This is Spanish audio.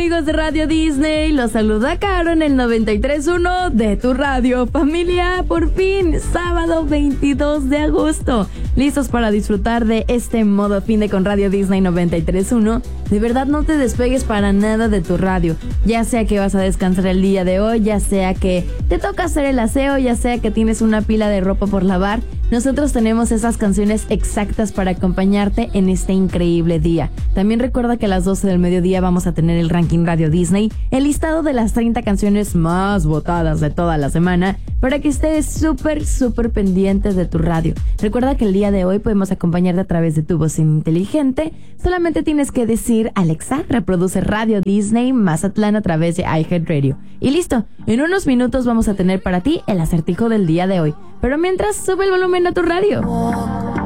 amigos de Radio Disney? Los saluda Caro en el 93.1 de tu radio. Familia, por fin, sábado 22 de agosto. ¿Listos para disfrutar de este modo fin de con Radio Disney 93.1? De verdad, no te despegues para nada de tu radio. Ya sea que vas a descansar el día de hoy, ya sea que te toca hacer el aseo, ya sea que tienes una pila de ropa por lavar, nosotros tenemos esas canciones exactas para acompañarte en este increíble día. También recuerda que a las 12 del mediodía vamos a tener el ranking Radio Disney, el listado de las 30 canciones más votadas de toda la semana, para que estés súper pendiente de tu radio. Recuerda que el día de hoy podemos acompañarte a través de tu voz inteligente. Solamente tienes que decir: Alexa, reproduce Radio Disney Mazatlán a través de iHeartRadio. Y listo, en unos minutos vamos a tener para ti el acertijo del día de hoy. Pero mientras, sube el volumen a tu radio.